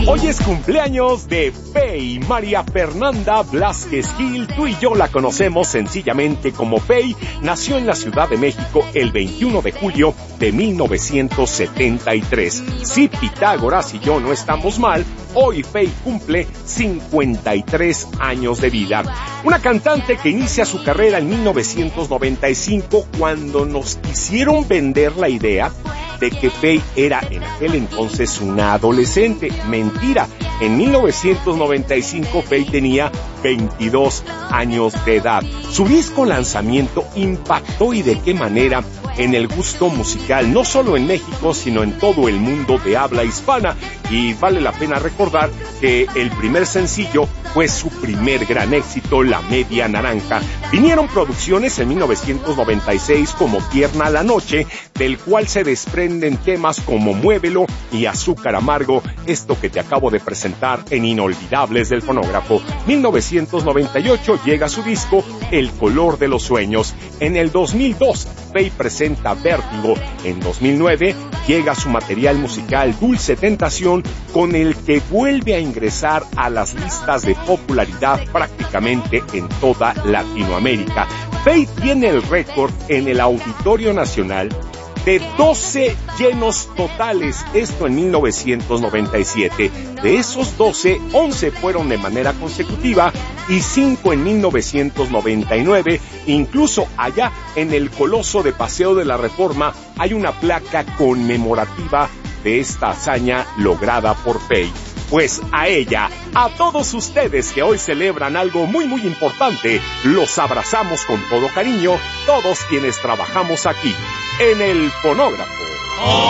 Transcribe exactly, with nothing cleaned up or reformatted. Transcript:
Hoy es cumpleaños de Fey, María Fernanda Blázquez Gil. Tú y yo la conocemos sencillamente como Fey. Nació en la Ciudad de México el veintiuno de julio de mil novecientos setenta y tres. Si Pitágoras y yo no estamos mal, hoy Fey cumple cincuenta y tres años de vida. Una cantante que inicia su carrera en mil novecientos noventa y cinco cuando nos quisieron vender la idea de que Fey era en aquel entonces una adolescente. Mentira. En mil novecientos noventa y cinco Fey tenía veintidós años de edad. Su disco lanzamiento impactó, y de qué manera, en el gusto musical, no solo en México, sino en todo el mundo de habla hispana. Y vale la pena recordar que el primer sencillo fue su primer gran éxito, La Media Naranja. Vinieron producciones en mil novecientos noventa y seis como Tierna la Noche, del cual se desprenden temas como Muévelo y Azúcar Amargo, esto que te acabo de presentar en Inolvidables del Fonógrafo. mil novecientos noventa y ocho llega su disco El Color de los Sueños. En el dos mil dos, Fey presenta Vértigo. En dos mil nueve llega su material musical Dulce Tentación, con el que vuelve a ingresar a las listas de popularidad prácticamente en toda Latinoamérica. Fey tiene el récord en el Auditorio Nacional de doce llenos totales, esto en mil novecientos noventa y siete. De esos doce, once fueron de manera consecutiva y cinco en mil novecientos noventa y nueve. Incluso allá en el Coloso de Paseo de la Reforma hay una placa conmemorativa de esta hazaña lograda por Fey. Pues a ella, a todos ustedes que hoy celebran algo muy muy importante, los abrazamos con todo cariño, todos quienes trabajamos aquí en el Fonógrafo.